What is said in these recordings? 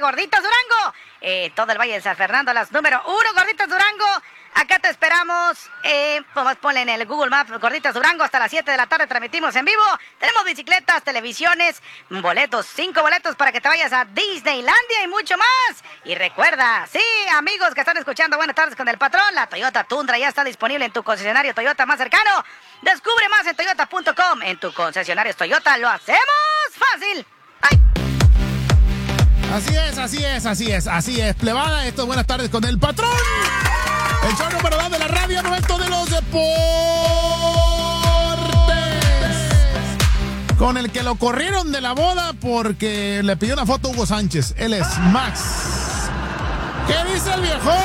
Gorditas Durango. Todo el Valle de San Fernando, las número 1, Gorditas Durango. Acá te esperamos. Ponle en el Google Maps Gorditas Durango hasta las 7 de la tarde. Transmitimos en vivo. Tenemos bicicletas, televisiones, boletos, 5 boletos para que te vayas a Disneylandia y mucho más. Y recuerda, sí, amigos que están escuchando, buenas tardes con el patrón. La Toyota Tundra ya está disponible en tu concesionario Toyota más cercano. Descubre más en toyota.com. En tu concesionario Toyota lo hacemos fácil. ¡Ay! Así es, plebada. Esto es Buenas Tardes con el patrón. El show número 2 de la radio, momento de los deportes. Con el que lo corrieron de la boda porque le pidió una foto a Hugo Sánchez. Él es Max. ¿Qué dice el viejón?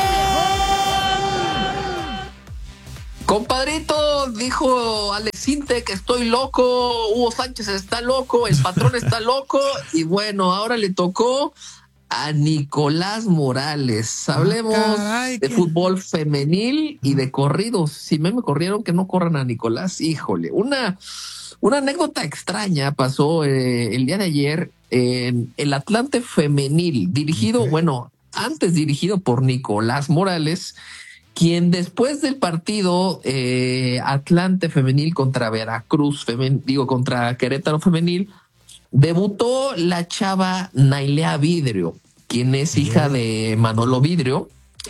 Compadrito, dijo Alex Intec que estoy loco, Hugo Sánchez está loco, el patrón está loco, y bueno, ahora le tocó a Nicolás Morales. Hablemos de fútbol femenil y de corridos. Si me corrieron, que no corran a Nicolás, híjole. Una anécdota extraña pasó el día de ayer en el Atlante femenil, dirigido por Nicolás Morales, quien después del partido Atlante femenil contra Veracruz, contra Querétaro femenil, debutó la chava Nailea Vidrio, quien es hija de Manolo Vidrio.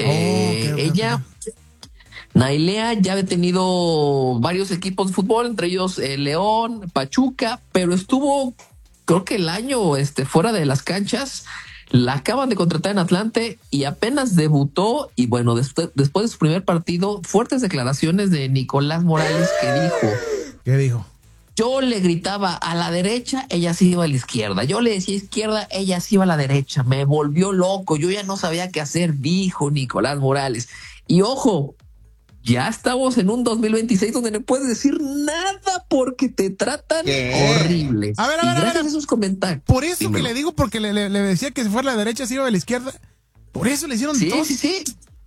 Nailea ya había tenido varios equipos de fútbol, entre ellos León, Pachuca, pero estuvo, creo que el año fuera de las canchas. La acaban de contratar en Atlante y apenas debutó. Y bueno, después de su primer partido, fuertes declaraciones de Nicolás Morales que dijo. ¿Qué dijo? Yo le gritaba a la derecha, ella se iba a la izquierda. Yo le decía izquierda, ella se iba a la derecha. Me volvió loco. Yo ya no sabía qué hacer, dijo Nicolás Morales. Y ojo, ya estamos en un 2026 donde no puedes decir nada porque te tratan horrible. A ver, gracias a esos comentarios. Por eso dímelo. Que le digo, porque le decía que se fuera a la derecha, se iba a la izquierda. Por eso le hicieron todo. Sí.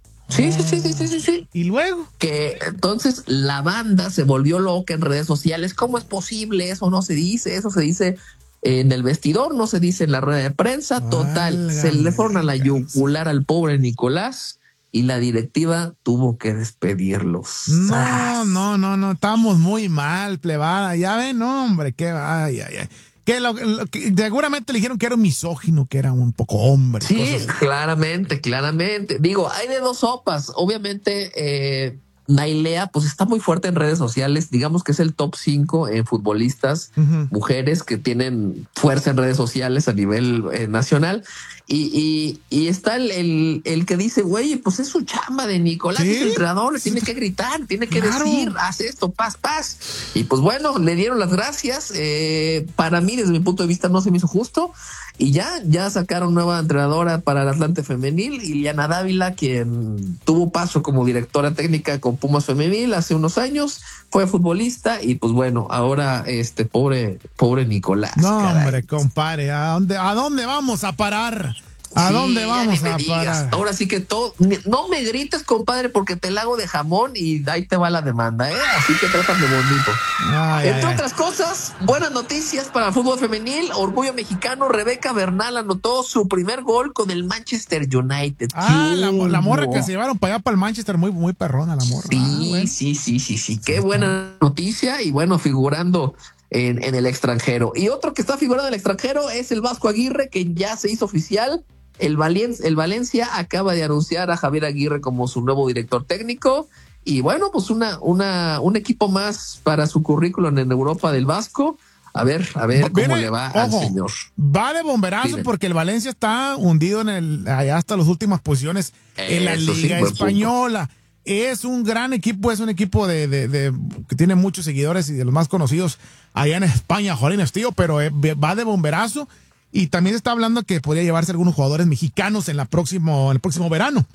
Y luego que entonces la banda se volvió loca en redes sociales. ¿Cómo es posible? Eso no se dice, eso se dice en el vestidor, no se dice en la rueda de prensa. Total, se le fueron a la yugular al pobre Nicolás y la directiva tuvo que despedirlos. No, estamos muy mal, plebada. Ya ven, no, hombre, qué ay. Que seguramente le dijeron que era un misógino, que era un poco hombre. Sí, claramente. Digo, hay de dos sopas. Obviamente, Nailea, pues está muy fuerte en redes sociales. Digamos que es el top 5 en futbolistas, mujeres que tienen fuerza en redes sociales a nivel nacional. Y está el que dice, güey, pues es su chamba de Nicolás, ¿sí? Es el entrenador, le tiene que gritar, tiene que decir, haz esto, paz. Y pues bueno, le dieron las gracias. Para mí, desde mi punto de vista, no se me hizo justo. Y ya sacaron nueva entrenadora para el Atlante femenil, Iliana Dávila, quien tuvo paso como directora técnica con Pumas femenil hace unos años, fue futbolista y pues bueno, ahora pobre Nicolás. No, caray. Hombre, compadre, ¿a dónde vamos a parar? ¿A dónde vamos a parar? Ahora sí que no me grites, compadre, porque te la hago de jamón y ahí te va la demanda, ¿eh? Así que trátame bonito. Entre otras cosas, buenas noticias para el fútbol femenil. Orgullo mexicano, Rebeca Bernal anotó su primer gol con el Manchester United. La morra que se llevaron para allá para el Manchester, muy, muy perrona la morra. Sí. Qué buena noticia y bueno, figurando en el extranjero. Y otro que está figurando en el extranjero es el Vasco Aguirre, que ya se hizo oficial. El Valencia acaba de anunciar a Javier Aguirre como su nuevo director técnico. Y bueno, pues un equipo más para su currículum en Europa del Vasco. A ver cómo le va al señor. Va de bomberazo porque el Valencia está hundido allá hasta las últimas posiciones en la Liga Española. Punto. Es un gran equipo, es un equipo de que tiene muchos seguidores y de los más conocidos allá en España, Jorín Estío, pero va de bomberazo. Y también se está hablando que podría llevarse algunos jugadores mexicanos en el próximo verano.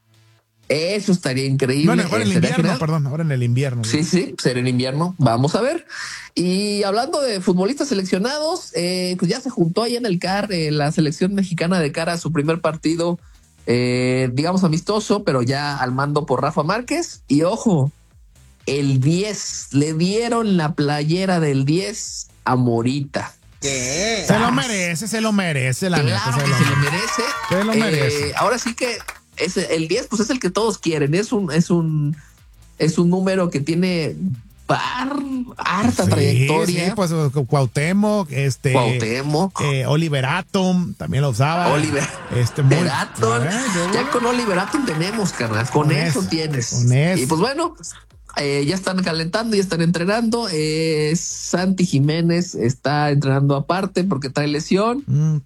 Eso estaría increíble. Bueno, ahora en el invierno. Sí, será en invierno. Vamos a ver. Y hablando de futbolistas seleccionados, pues ya se juntó ahí en el CAR la selección mexicana de cara a su primer partido, digamos amistoso, pero ya al mando por Rafa Márquez. Y ojo, el 10, le dieron la playera del 10 a Morita. ¿Qué? Se lo merece, la neta. Claro que se lo merece. Se lo merece. Ahora sí que el 10, pues es el que todos quieren. Es un número que tiene harta trayectoria. Sí, pues Cuauhtémoc, Oliver Atom también lo usaba. Oliver Atom. Ya con Oliver Atom tenemos, carnal. Con eso tienes. Con eso. Y pues bueno, ya están calentando, ya están entrenando. Santi Jiménez está entrenando aparte porque trae lesión.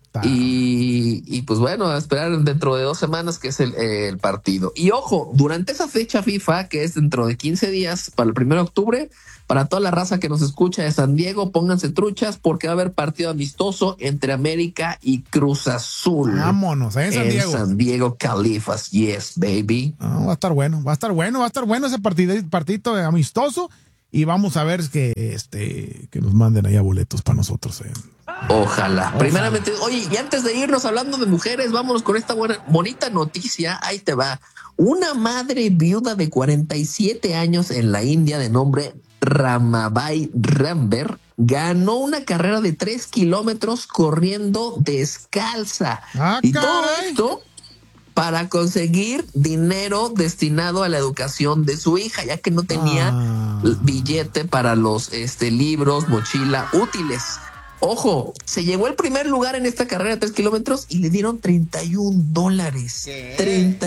Y pues bueno, a esperar dentro de 2 semanas que es el partido. Y ojo, durante esa fecha FIFA, que es dentro de 15 días, para el 1 de octubre, para toda la raza que nos escucha de San Diego, pónganse truchas porque va a haber partido amistoso entre América y Cruz Azul. Vámonos, en San Diego. San Diego Califas, yes, baby. Va a estar bueno ese partidito amistoso y vamos a ver que nos manden allá boletos para nosotros. Ojalá. Primeramente, oye, y antes de irnos hablando de mujeres, vámonos con esta bonita noticia. Ahí te va. Una madre viuda de 47 años en la India de nombre Ramabai Ramber ganó una carrera de 3 kilómetros corriendo descalza. Y todo esto para conseguir dinero destinado a la educación de su hija, ya que no tenía billete para los libros, mochila, útiles. Ojo, se llevó el primer lugar en esta carrera de 3 kilómetros y le dieron $31. ¿Qué?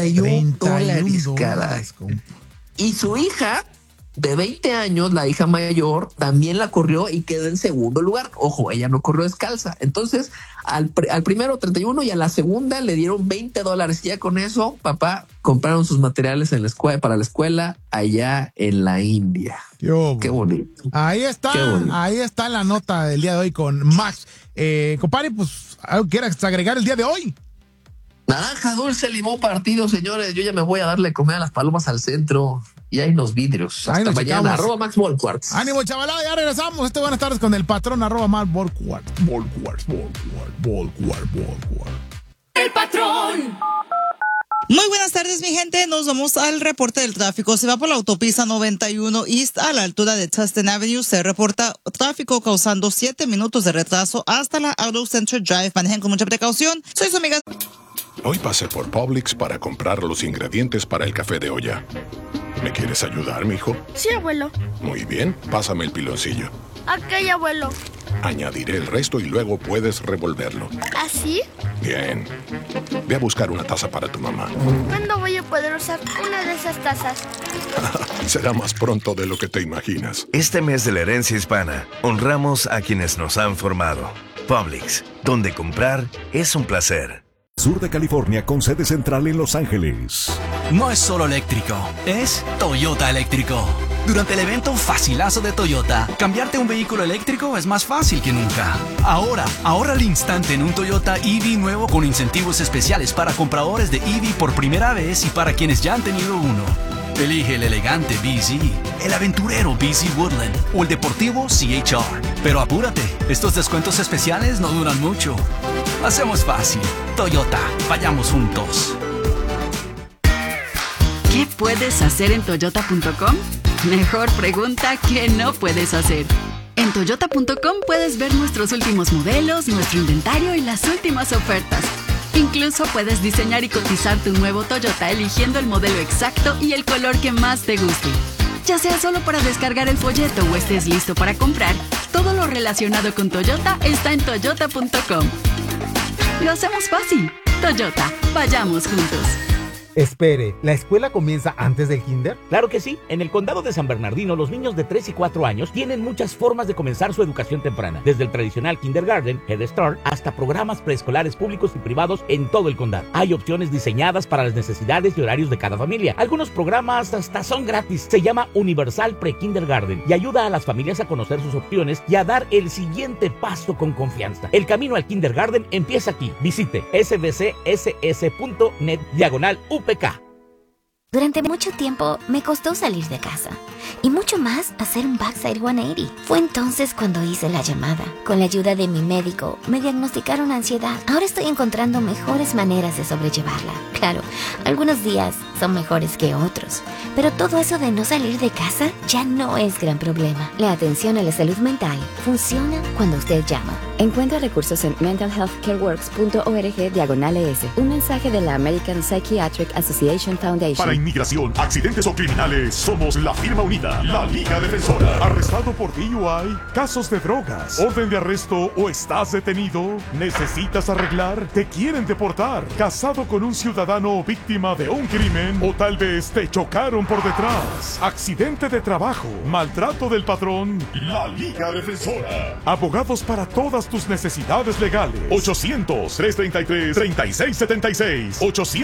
$31, caray. Y su hija de 20 años, la hija mayor, también la corrió y quedó en segundo lugar. Ojo, ella no corrió descalza. Entonces, al primero 31 y a la segunda le dieron $20. Ya con eso, papá, compraron sus materiales en la escuela, para la escuela allá en la India. Qué bonito. Ahí está la nota del día de hoy con Max. Compadre, pues, ¿algo quieras agregar el día de hoy? Naranja dulce, limón partido, señores. Yo ya me voy a darle comer a las palomas al centro. Y hay unos vidrios. Hasta mañana. @MaxBallQuartz. Ánimo, chavalada. Ya regresamos. Buenas tardes con el patrón @MaxBallQuartz. El patrón. Muy buenas tardes, mi gente. Nos vamos al reporte del tráfico. Se va por la autopista 91 East a la altura de Tustin Avenue. Se reporta tráfico causando 7 minutos de retraso hasta la Auto Center Drive. Manejen con mucha precaución. Soy su amiga. Hoy pasé por Publix para comprar los ingredientes para el café de olla. ¿Me quieres ayudar, mijo? Sí, abuelo. Muy bien, pásame el piloncillo. Ok, abuelo. Añadiré el resto y luego puedes revolverlo. ¿Así? Bien. Ve a buscar una taza para tu mamá. ¿Cuándo voy a poder usar una de esas tazas? Será más pronto de lo que te imaginas. Este mes de la herencia hispana, honramos a quienes nos han formado. Publix, donde comprar es un placer. Sur de California con sede central en Los Ángeles. No es solo eléctrico, es Toyota eléctrico. Durante el evento Facilazo de Toyota, cambiarte un vehículo eléctrico es más fácil que nunca. Ahora, ahorra al instante en un Toyota EV nuevo con incentivos especiales para compradores de EV por primera vez y para quienes ya han tenido uno. Elige el elegante BZ, el aventurero BZ Woodland o el deportivo CHR. Pero apúrate, estos descuentos especiales no duran mucho. Hacemos fácil. Toyota, vayamos juntos. ¿Qué puedes hacer en Toyota.com? Mejor pregunta que no puedes hacer. En Toyota.com puedes ver nuestros últimos modelos, nuestro inventario y las últimas ofertas. Incluso puedes diseñar y cotizar tu nuevo Toyota eligiendo el modelo exacto y el color que más te guste. Ya sea solo para descargar el folleto o estés listo para comprar, todo lo relacionado con Toyota está en Toyota.com. Lo hacemos fácil. Toyota, vayamos juntos. Espere, ¿la escuela comienza antes del kinder? Claro que sí. En el condado de San Bernardino, los niños de 3 y 4 años tienen muchas formas de comenzar su educación temprana. Desde el tradicional kindergarten, Head Start, hasta programas preescolares públicos y privados en todo el condado. Hay opciones diseñadas para las necesidades y horarios de cada familia. Algunos programas hasta son gratis. Se llama Universal Pre-Kindergarten y ayuda a las familias a conocer sus opciones y a dar el siguiente paso con confianza. El camino al kindergarten empieza aquí. Visite sbcss.net/UPK. Durante mucho tiempo me costó salir de casa y mucho más hacer un backside 180. Fue entonces cuando hice la llamada. Con la ayuda de mi médico me diagnosticaron ansiedad. Ahora estoy encontrando mejores maneras de sobrellevarla. Claro, algunos días son mejores que otros, pero todo eso de no salir de casa ya no es gran problema. La atención a la salud mental funciona cuando usted llama. Encuentra recursos en mentalhealthcareworks.org/ES. Un mensaje de la American Psychiatric Association Foundation. Para inmigración, accidentes o criminales, somos la firma unida, la Liga Defensora. ¿Arrestado por DUI? ¿Casos de drogas? ¿Orden de arresto o estás detenido? ¿Necesitas arreglar? ¿Te quieren deportar? ¿Casado con un ciudadano víctima de un crimen? ¿O tal vez te chocaron por detrás? ¿Accidente de trabajo? ¿Maltrato del patrón? La Liga Defensora. Abogados para todas tus necesidades legales. 800-333-3676.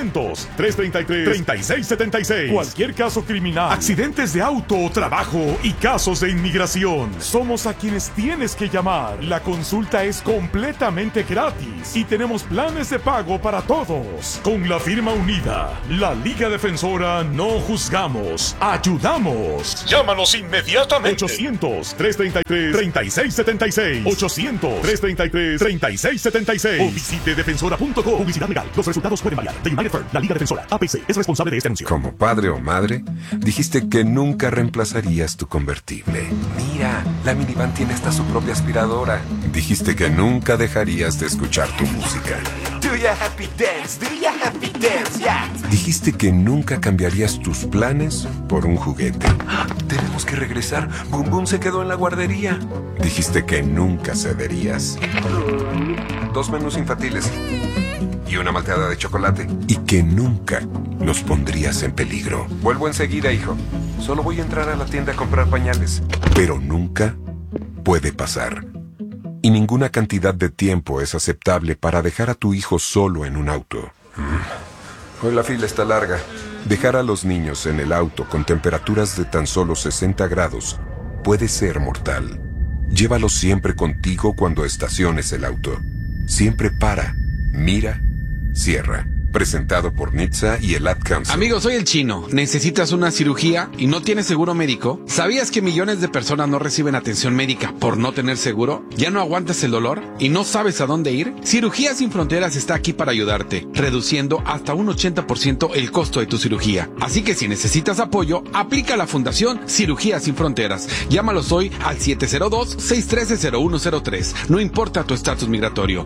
800-333-3676. Cualquier caso criminal, accidentes de auto o trabajo y casos de inmigración. Somos a quienes tienes que llamar. La consulta es completamente gratis y tenemos planes de pago para todos. Con la firma unida, la Liga Defensora, no juzgamos, ayudamos. Llámanos inmediatamente. 800-333-3676. 800-333-3676. O visite defensora.com. Publicidad legal. Los resultados pueden variar. The United Firm, la Liga Defensora, APC, es responsable de este anuncio. Como padre o madre, dijiste que nunca reemplazarías tu convertible. Mira, la minivan tiene hasta su propia aspiradora. Dijiste que nunca dejarías de escuchar tu música. Do ya happy dance, yeah. Dijiste que nunca cambiarías tus planes por un juguete. Tenemos que regresar. Boom Boom se quedó en la guardería. Dijiste que nunca cederías. 2 menús infantiles y una malteada de chocolate. Y que nunca los pondrías en peligro. Vuelvo enseguida, hijo. Solo voy a entrar a la tienda a comprar pañales. Pero nunca puede pasar. Y ninguna cantidad de tiempo es aceptable para dejar a tu hijo solo en un auto. Hoy la fila está larga. Dejar a los niños en el auto con temperaturas de tan solo 60 grados puede ser mortal. Llévalos siempre contigo cuando estaciones el auto. Siempre para, mira, cierra. Presentado por NHTSA y el Ad Council. Amigo, soy el Chino. ¿Necesitas una cirugía y no tienes seguro médico? ¿Sabías que millones de personas no reciben atención médica por no tener seguro? ¿Ya no aguantas el dolor y no sabes a dónde ir? Cirugías Sin Fronteras está aquí para ayudarte, reduciendo hasta un 80% el costo de tu cirugía. Así que si necesitas apoyo, aplica a la Fundación Cirugías Sin Fronteras. Llámalos hoy al 702-613-0103. No importa tu estatus migratorio.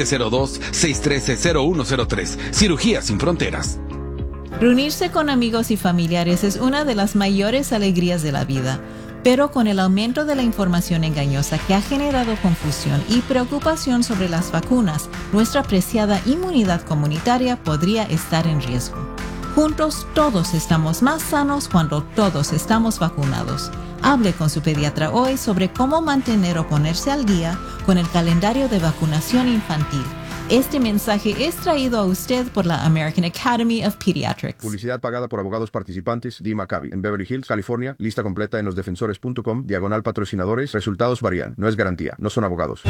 702-613-0103. Cirugía Sin Fronteras. Reunirse con amigos y familiares es una de las mayores alegrías de la vida, pero con el aumento de la información engañosa que ha generado confusión y preocupación sobre las vacunas, nuestra preciada inmunidad comunitaria podría estar en riesgo. Juntos todos estamos más sanos cuando todos estamos vacunados. Hable con su pediatra hoy sobre cómo mantener o ponerse al día con el calendario de vacunación infantil. Este mensaje es traído a usted por la American Academy of Pediatrics. Publicidad pagada por abogados participantes. Dee Maccabi, en Beverly Hills, California. Lista completa en losdefensores.com. /patrocinadores. Resultados varían. No es garantía. No son abogados.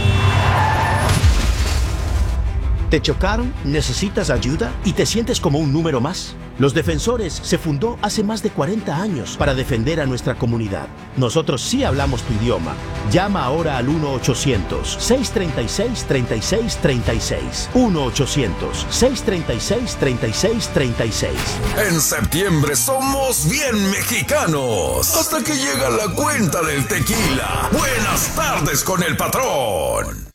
¿Te chocaron? ¿Necesitas ayuda? ¿Y te sientes como un número más? Los Defensores se fundó hace más de 40 años para defender a nuestra comunidad. Nosotros sí hablamos tu idioma. Llama ahora al 1-800-636-3636. 1-800-636-3636. En septiembre somos bien mexicanos. Hasta que llega la cuenta del tequila. Buenas tardes con el patrón.